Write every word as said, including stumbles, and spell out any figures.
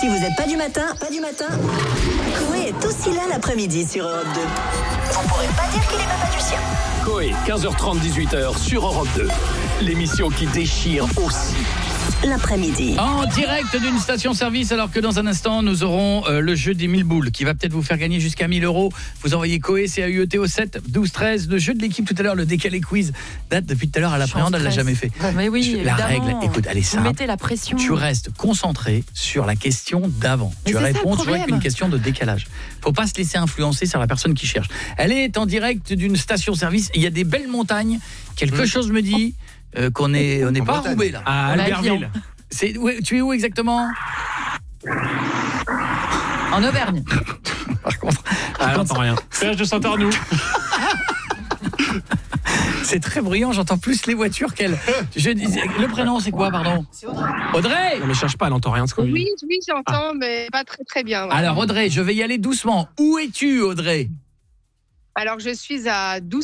Si vous n'êtes pas du matin, pas du matin, Coé est aussi là l'après-midi sur Europe deux. Vous pourrez pas dire qu'il est papa du sien. Coé, quinze heures trente, dix-huit heures sur Europe deux. L'émission qui déchire aussi l'après-midi. En direct d'une station-service, alors que dans un instant, nous aurons euh, le jeu des mille boules qui va peut-être vous faire gagner jusqu'à mille euros. Vous envoyez Coé, C A U E T au sept douze treize. Le jeu de l'équipe tout à l'heure, le décalé quiz, date depuis tout à l'heure à l'appréhende, elle l'a jamais fait. Mais oui, Je, la évidemment. règle, écoute, elle est simple. Vous mettez la pression. Tu restes concentré sur la question d'avant. Mais tu c'est ça, réponds le toujours avec problème. une question de décalage. Faut pas se laisser influencer sur la personne qui cherche. Elle est en direct d'une station-service. Il y a des belles montagnes. Quelque Mmh. chose me dit euh, qu'on est on n'est pas à Bretagne. Roubaix là. À Albertville. C'est où- tu es où exactement? En Auvergne. Par contre, Ah, j'entends rien. Péage de Saint-Arnoux. c'est très bruyant, j'entends plus les voitures qu'elle. Je disais, le prénom c'est quoi, pardon? C'est Audrey. Audrey. Non mais cherche pas, elle entend rien de ce qu'on lui dit. Oui, oui, j'entends, mais pas très très bien. ouais. Alors Audrey, je vais y aller doucement. Où es-tu, Audrey? Alors, je suis à douze